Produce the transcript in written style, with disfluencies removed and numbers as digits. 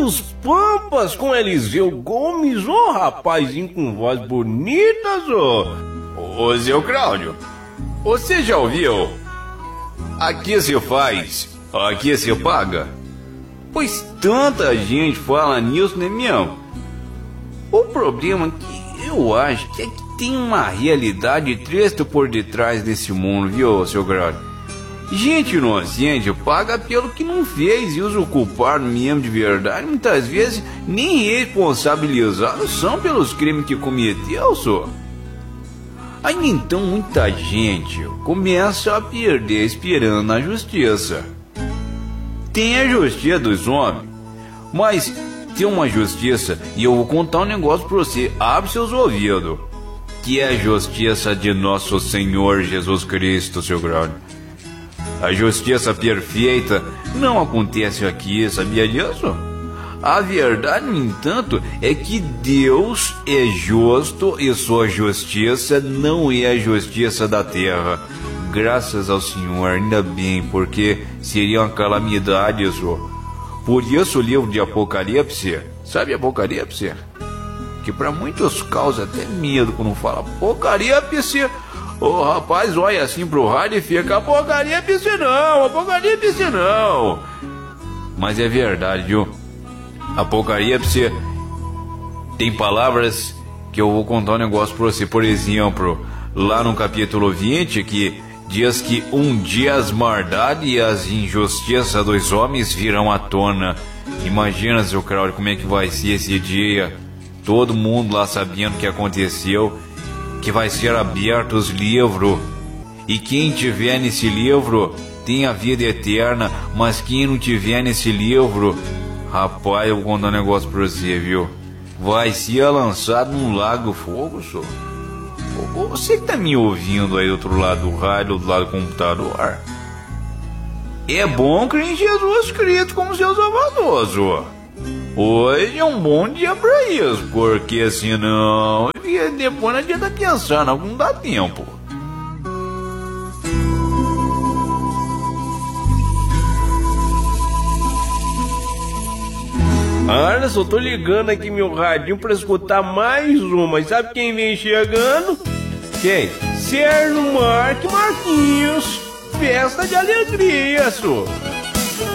dos Pampas com Eliseu Gomes, rapazinho com voz bonita, Ô, seu Cláudio, você já ouviu? Aqui se faz, aqui se paga. Pois tanta gente fala nisso, né, meu? O problema que eu acho que é que tem uma realidade triste por detrás desse mundo, viu, seu Cláudio? Gente inocente paga pelo que não fez e os culpados mesmo de verdade muitas vezes nem responsabilizados são pelos crimes que cometeu, só. Aí então muita gente começa a perder esperando na justiça. Tem a justiça dos homens, mas tem uma justiça, e eu vou contar um negócio pra você, abre seus ouvidos, que é a justiça de nosso Senhor Jesus Cristo, seu grande. A justiça perfeita não acontece aqui, sabia disso? A verdade, no entanto, é que Deus é justo e sua justiça não é a justiça da terra. Graças ao Senhor, ainda bem, porque seria uma calamidade isso. Por isso o livro de Apocalipse, sabe Apocalipse? Que para muitos causa até medo quando fala Apocalipse. Ô rapaz, olha assim pro rádio e fica Apocalipse não. Mas é verdade, viu? Apocalipse tem palavras que eu vou contar um negócio pra você. Por exemplo, lá no capítulo 20, que diz que um dia as maldades e as injustiças dos homens virão à tona. Imagina, seu Cláudio, como é que vai ser esse dia. Todo mundo lá sabendo o que aconteceu, que vai ser aberto os livros, e quem tiver nesse livro tem a vida eterna, mas quem não tiver nesse livro, rapaz, eu vou contar um negócio pra você, viu? Vai ser lançado num lago fogo, só. Você que tá me ouvindo aí do outro lado do rádio, do lado do computador, é bom crer em Jesus Cristo como seu Salvador, só. Hoje é um bom dia pra isso, porque senão depois não adianta pensar, não dá tempo. Olha, só tô ligando aqui meu radinho pra escutar mais uma. E sabe quem vem chegando? Quem? Sérgio Marquinhos. Festa de alegria, só.